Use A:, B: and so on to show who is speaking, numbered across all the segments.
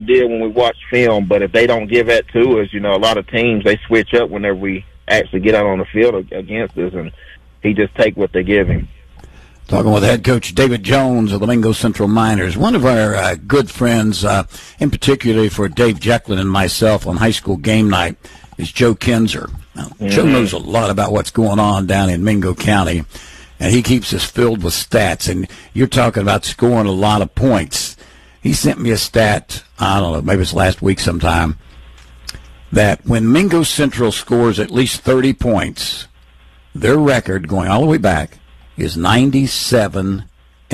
A: deal when we watch film, but if they don't give that to us, a lot of teams, they switch up whenever we actually get out on the field against us, and he just take what they give him.
B: Talking with head coach David Jones of the Mingo Central Miners. One of our good friends, in particular for Dave Jecklin and myself on high school game night, is Joe Kinzer. Now, Joe knows a lot about what's going on down in Mingo County, and he keeps us filled with stats. And you're talking about scoring a lot of points. He sent me a stat, I don't know, maybe it's last week sometime, that when Mingo Central scores at least 30 points, their record going all the way back is 97-3.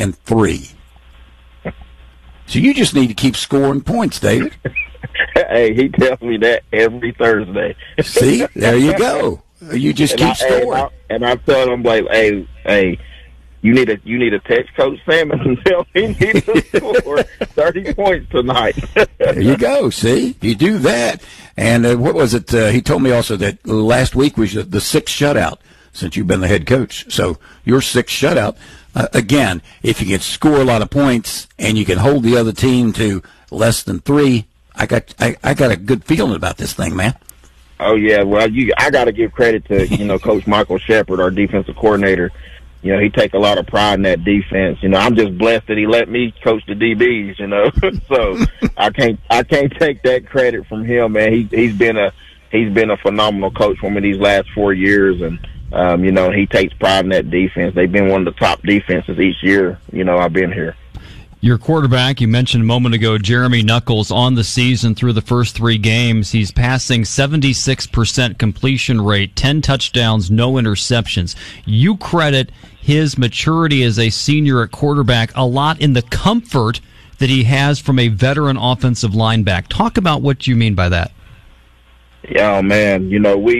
B: So you just need to keep scoring points, David.
A: Hey, he tells me that every Thursday.
B: See, there you go. You just keep scoring.
A: And I tell him, like, hey, you need to text Coach Salmon and tell him he needs to score 30 points tonight.
B: There you go. See, you do that. And what was it? He told me also that last week was the sixth shutout since you've been the head coach. So your sixth shutout. Again, if you can score a lot of points and you can hold the other team to less than 3, I got a good feeling about this thing, man.
A: Oh yeah, well, I got to give credit to Coach Michael Shepard, our defensive coordinator. He take a lot of pride in that defense. I'm just blessed that he let me coach the DBs. So I can't take that credit from him, man. He's been a phenomenal coach for me these last 4 years, and he takes pride in that defense. They've been one of the top defenses each year. I've been here.
C: Your quarterback, you mentioned a moment ago, Jeremy Knuckles, on the season through the first 3 games. He's passing 76% completion rate, 10 touchdowns, no interceptions. You credit his maturity as a senior at quarterback a lot in the comfort that he has from a veteran offensive linebacker. Talk about what you mean by that.
A: Yeah, man.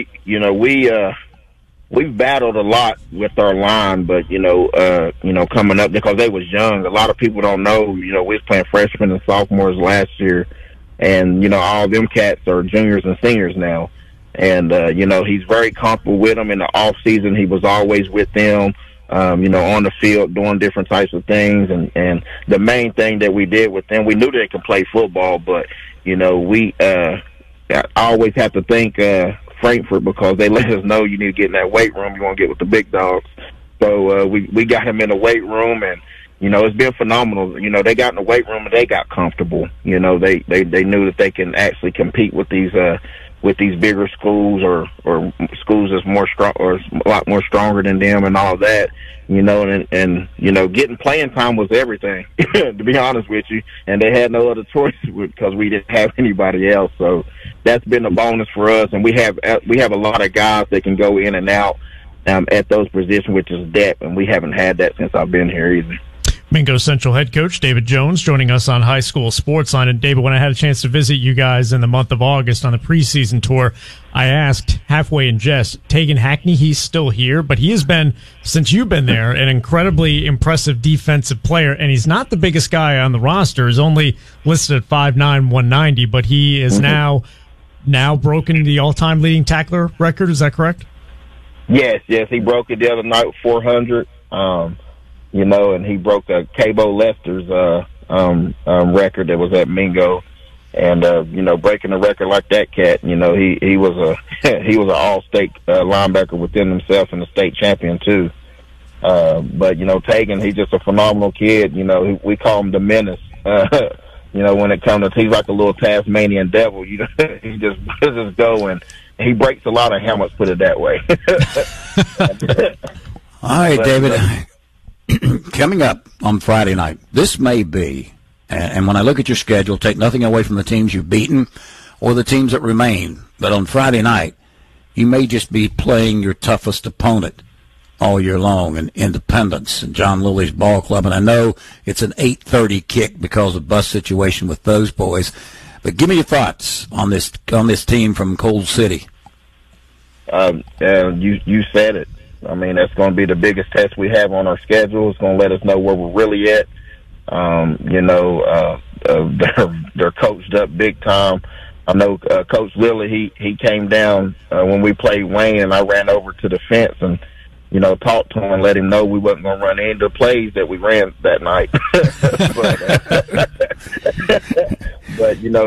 A: We've battled a lot with our line, but coming up because they was young. A lot of people don't know. We was playing freshmen and sophomores last year, and all them cats are juniors and seniors now. And he's very comfortable with them in the off season. He was always with them, on the field doing different types of things. And the main thing that we did with them, we knew they could play football, but we always have to thank Frankfurt because they let us know you need to get in that weight room. You want to get with the big dogs. So we got him in the weight room, and it's been phenomenal. They got in the weight room and they got comfortable. They knew that they can actually compete with these bigger schools or schools that's more strong or a lot more stronger than them and all that. And getting playing time was everything, to be honest with you. And they had no other choice because we didn't have anybody else. So that's been a bonus for us. And we have a lot of guys that can go in and out at those positions, which is depth. And we haven't had that since I've been here either.
D: Mingo Central head coach David Jones joining us on High School Sports Line. And David, when I had a chance to visit you guys in the month of August on the preseason tour, I asked halfway in jest, Tegan Hackney, he's still here, but he has been, since you've been there, an incredibly impressive defensive player. And he's not the biggest guy on the roster. He's only listed at 5'9", 190, but he is now broken the all-time leading tackler record. Is that correct?
A: Yes, he broke it the other night with 400. And he broke Cabo Lester's record that was at Mingo, and breaking a record like that cat, he was an all-state linebacker within himself and a state champion too. But Tegan, he's just a phenomenal kid. We call him the menace. When it comes to, he's like a little Tasmanian devil. He just go and he breaks a lot of helmets. Put it that way.
B: All right, David. Coming up on Friday night, this may be, and when I look at your schedule, take nothing away from the teams you've beaten or the teams that remain, but on Friday night, you may just be playing your toughest opponent all year long in Independence and John Lilly's ball club. And I know it's an 8:30 kick because of bus situation with those boys, but give me your thoughts on this team from Coal City.
A: You said it. I mean, that's going to be the biggest test we have on our schedule. It's going to let us know where we're really at. They're coached up big time. I know Coach Lilly, he came down when we played Wayne, and I ran over to the fence, and talk to him and let him know we wasn't going to run into plays that we ran that night. But